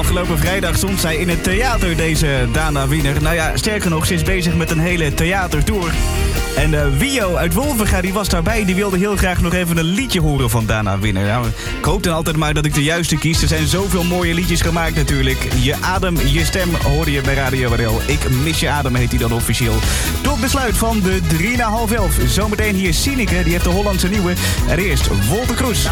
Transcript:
afgelopen vrijdag stond zij in het theater, deze Dana Wiener. Nou ja, sterker nog, ze is bezig met een hele theatertour. En Wio uit Wolvenga, die was daarbij. Die wilde heel graag nog even een liedje horen van Dana Wiener. Nou, ik hoop dan altijd maar dat ik de juiste kies. Er zijn zoveel mooie liedjes gemaakt natuurlijk. Je adem, je stem hoorde je bij Radio WDL. Ik mis je adem heet hij dan officieel. Tot besluit van de 11:03. Zometeen hier Sineke, die heeft de Hollandse nieuwe. En eerst Wolter Kroes.